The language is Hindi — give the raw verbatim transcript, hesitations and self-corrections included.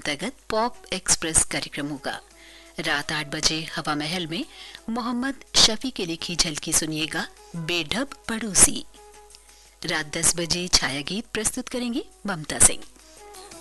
अंतर्गत पॉप एक्सप्रेस कार्यक्रम होगा। रात आठ बजे हवा महल में मोहम्मद शफी की लिखी झलकी सुनिएगा, बेढब पड़ोसी। रात दस बजे छाया गीत प्रस्तुत करेंगी ममता सिंह।